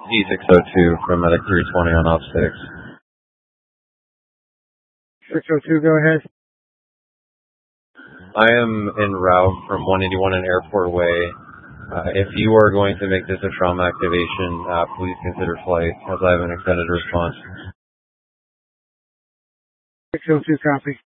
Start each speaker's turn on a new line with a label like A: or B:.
A: D602 from Medic 320 on Op 6.
B: 602, go ahead.
A: I am en route from 181 and Airport Way. If you are going to make this a trauma activation, please consider flight, as I have an extended response.
B: 602, copy.